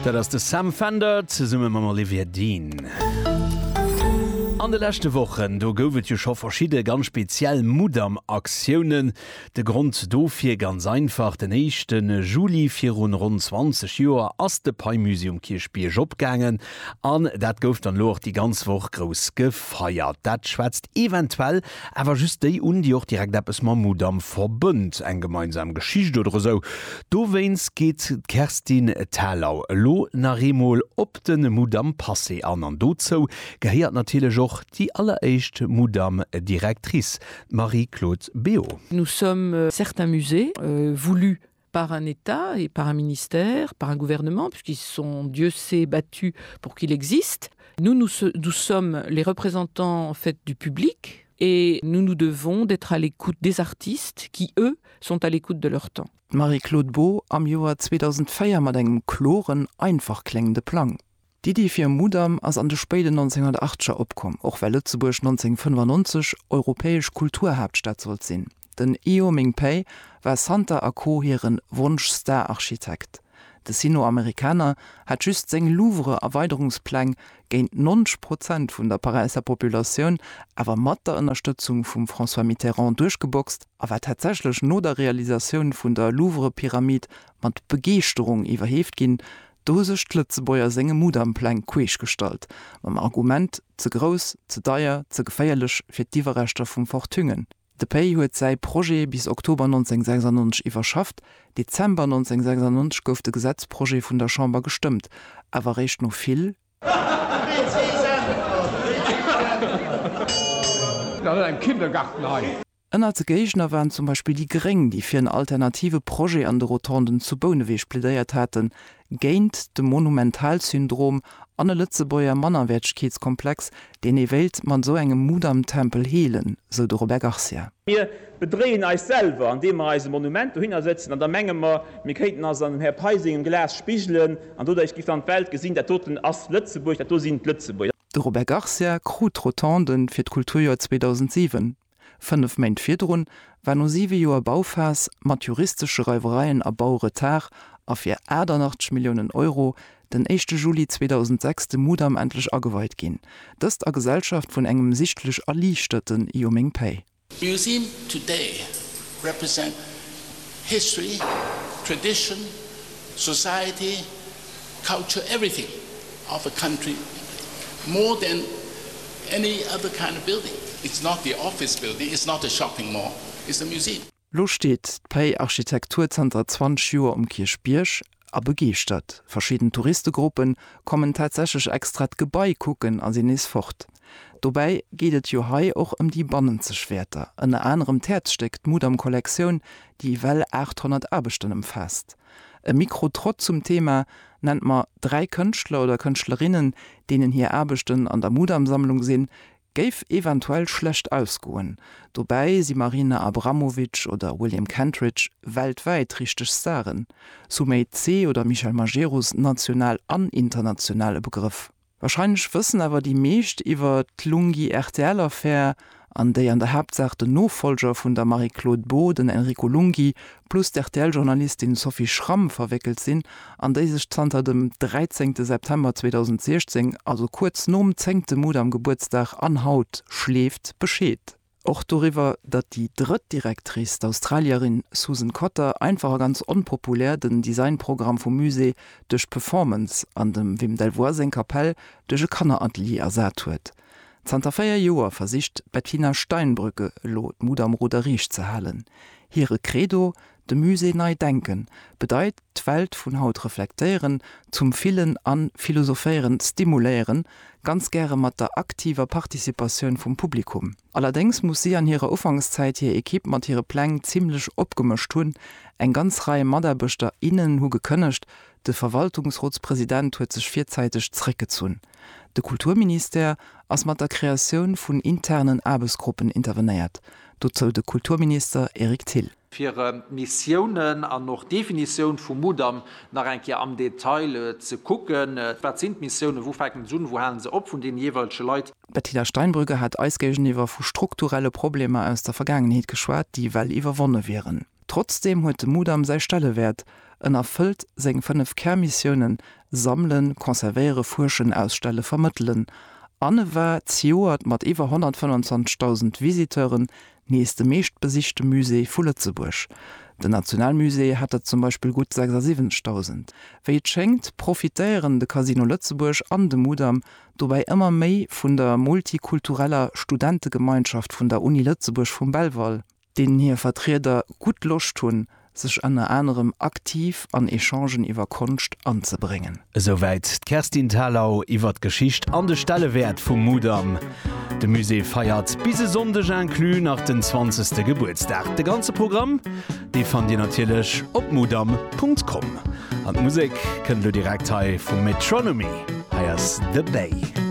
Dat ass de Sam Fender ze summe mam Olivier Dean. An de lechte Wochen do goufet jo scho verschiedene ganz speziell Mudam-Aktionen. De Grund dofir ganz einfach den 1. Juli 20 Joer ass de Pai-Museum Kirchbierg opgangen an dat gouf dann loch die ganz woch gross gefeiert. Dat schwätzt eventuell awer just déi die och direkt appppes ma Mudam verbund eng gemeinsam Geschicht oder so. Do wes geht Kerstin Talau lo naremol op den Mudam Passé an dozo geheiert natürlich auch die alleréischt Mudam Directrice Marie-Claude Béot. Nous sommes certains musées voulus par un État et par un ministère, par un gouvernement, puisqu'ils sont, Dieu sait, battus pour qu'il existe. Nous sommes les représentants en fait du public et nous devons d'être à l'écoute des artistes qui, eux, sont à l'écoute de leur temps. Marie-Claude Béot am Joar 2004 mat engem kloren einfach klingende Plan. Die fir Mudam ass an de späte 1980er opkom, och well Lützeburg 1995 europäesch Kulturhauptstadt sollt sinn. Den Eo Ming-Pei war Santa Ako hireieren Wunsch-Star-Architekt. De Sino-Amerikaner hat just seng Louvre-Erweiterungsplan géint 90% vun der Pariser Populationun awer mat der Unterstützung vum François Mitterrand durchgeboxt, awer tatsächlich no der Realisationun vun der Louvre-Pyramid mat Begeerung iwwerheft ginn, dosech Lützebäuer senge Mudamplan queech stalt, mam Argument ze gross, ze deier, ze geféierlech fir d'Iwerrechter vum Fortungen. De Pei huet sei Projekt bis Oktober 1996 iwwerschafft, Dezember 1996 gouf de Gesetzprojekt vun der Chamber gestimmt, awer recht no vill. Ein Kindergarten ein. Ennner ze Geichner waren zum Beispiel die Gring, die fir een alternative Projekt an de Rotonden zu Bounewech plädeiert hatten, géint de Monumentalsyndrom an e Lützebäuer Mannerwätschkeetskomplex, den e Welt man so engem Mudam-Tempel heelen, so de Robert Garcia. Wir bedrehen eis selber, an dem wir Monument hinsetzen, an der Menge wir könnten als an Herr Peising im Glas spiegeln, an du ich gift an Welt gesehen, der toten Ass Lützeburg, der sind Lützeburg. De Robert Garcia krut Rotonden fir d Kulturjahr 2007. 5 Main Firrun war no 7 Joer Baufas mat juristische Räubereien a Bauretard a fir 88 Millionen Euro den 1. Juli 2006 de Mudam endlich aweit ginn. Das a Gesellschaft vun engem sichtlech erlichterten Eo Ming-Pei. Museum today represent history, tradition, society, culture, everything of a country, more than any other kind of building. It's not the office building, it's not a shopping mall, it's a museum. Lo steht Pei Architekturzentrum 20 Joer Kirchbierg a Begeestadt. Verschieden Touristengruppen kommen tatsächlich extra Gebäi gucken an sie nes fort. Dobei gehtet jo hai auch die Bannenzeschwerter. An anderem Terz steckt Mudam-Kollektion, die well 800 Arbeitsstunden umfasst. Ein Mikrotrott zum Thema nennt man 3 Künstler oder Künstlerinnen, denen hier Arbeitsstunden an der Mudam-Sammlung sind, geif eventuell schlecht ausgoen. Dobei si Marina Abramovic oder William Kentridge weltweit richtig Starren. Sumei C. oder Michel Majerus national an internationale Begriff. Wahrscheinlich wissen aber die meescht iwwer d'Lungi RTL-Affaire, an déi an der Hauptsache de Nofolger vun der Marie-Claude Béot, den Enrico Lungi, plus der RTL-Journalistin Sophie Schramm verwickelt sinn, an déi sech zanter dem 13. September 2016, also kurz nom 10. Mudam Geburtstag an Haut schläft, beschéet. Och darüber, dat die Drittdirektrice d'Australierin Susan Cotter einfach ganz unpopulär den Designprogramm vom Musee durch Performance an dem Wim Delvoye sein Kapell durch ein Kanneratelier ersat huet. 24 Joer versicht Bettina Steinbrücke lot Mudam Roderich zu hallen. Ihre Credo, de Musee nei denken, bedeit d'Welt vun Haut reflektieren, zum Vielen an philosophieren stimulieren, ganz gerne mat der aktiver Partizipation vom Publikum. Allerdings muss sie an ihrer Ufangszeit ihr Equipe mat ihre Pläne ziemlich opgemischt tun, eng ganz Reihe Maderbüchter innen hu gekönnecht, de Verwaltungsratspräsident huet sich vierzeitig zurückgezogen. De Kulturminister ass mat der Kreation vun internen Arbeitsgruppen interveniert. Dazu de Kulturminister Erik Thiel. Für Missionen an noch Definition vom Mudam nach ein Jahr am Detail zu gucken, was sind Missionen, wo fangen sie an, wo haben sie ab von den jeweiligen Leuten. Bettina Steinbrücke hat ausgehend über strukturelle Probleme aus der Vergangenheit geschwärzt, die well überwunden wären. Trotzdem huet de Mudam sei Stellewert en erfüllt seg 5 Kernmissionen sammeln, konservéiere, Furschen, Ausstelle vermitteln. Annewer Zioat mat iwwer 125.000 Visiteuren nächste meeschtbesichte Musee vu Lützeburg. De Nationalmusee hat zum Beispiel gut 6.000. Wéi schenkt profitéieren de Casino Lützeburg an de Mudam dobei immer méi vun der multikultureller Studentengemeinschaft vun der Uni Lützeburg vum Belval, den hier Vertreter gut locht hun, sich an anderem aktiv an Echangen iwwer Kunst anzubringen. Soweit Kerstin Talau iwwer Geschicht an de Stellewert vum Mudam. De Musee feiert bise Sonntag inclus nach den 20. Geburtstag. De ganze Programm, die fand ihr natürlich op mudam.com. An Musik könnt du direkt vum Metronomy. Here's the Bay.